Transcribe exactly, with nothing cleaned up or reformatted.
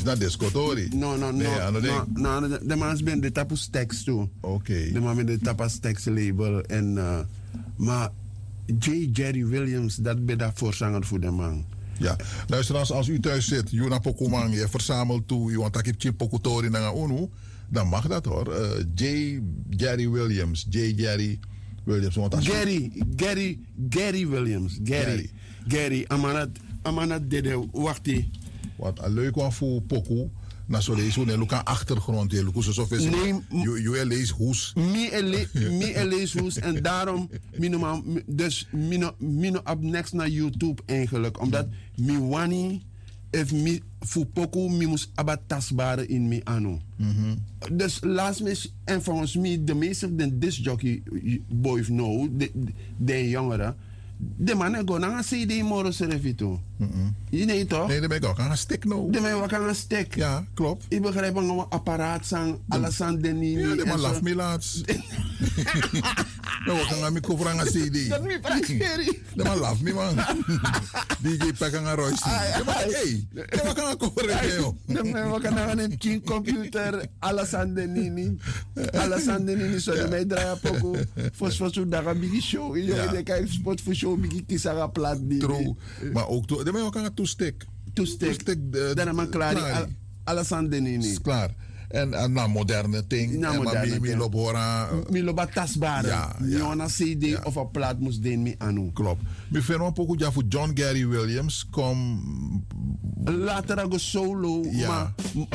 is not descotori. No, no, Nee, no. ano no, ding. no, no, de man ben de tapus tekst toe. Oké. De man met de tapas tekst label. En, uh, maar J. Jerry Williams, dat ben dat voorzanger voor de man. Ja, luisteraars, als u thuis zit, Juna Pokumang, je verzamelt toe, je want dat je Pokutori naar Unu, dan mag dat hoor. Uh, J. Jerry Williams, J. Jerry Williams. Want als Gary, Gary, Gary Williams. Gary. Gary. Gary, amanat, amanat dede, wacht die. wat een leuk was voor Poku, na zo lees hoe luka achtergrond, je lukt zo veel. Nee, je je lees hoes. Mi ele, mi eleeshoes en daarom mino dus mino mino op next naar YouTube eigenlijk omdat mi wani if mi fu poku mi mus abatasbare in mi ano. Mm-hmm. Dus laatst mis en volgens mij de meeste den discjockey boys know de de jongeren de mannen go naar C D moro servito. Je weet toch? Nee, dan ben ik ook aan een stick nou. De man wat kan een stick. Ja, klopt. Ik begrijp een apparaat zijn alles aan de niet. Ja, de man laf me laatst. Nou, we gaan met kofferen aan C D. Dat niet praktijk. De man laf me man. D J pak aan een royce. De man, hey, de man kan een kofferen joh. De man kan aan een chin computer alles aan de niet. Alles aan de niet. Zo de mij draaien poko. Voor zo daar een biggie show. Je kan spot voor show biggie kisara plat die. True. Maar ook to, de man kan een toestek. Toestek. Dan man klaar. Alles aan de niet. Klaar. En een uh, moderne ding. Na en moderne maar mi loop hora. Mi loop tasbare. Ja, ja. Mi ona C D Ja. of een plaat moest den mi anu. Klopt. Mi vind een poco ja voor John Gary Williams kom. Later go solo. Ja. Maar